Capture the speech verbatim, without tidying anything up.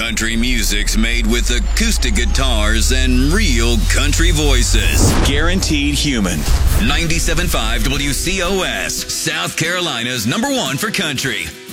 Country music's made with acoustic guitars and real country voices. Guaranteed human. ninety-seven point five W C O S, South Carolina's number one for country.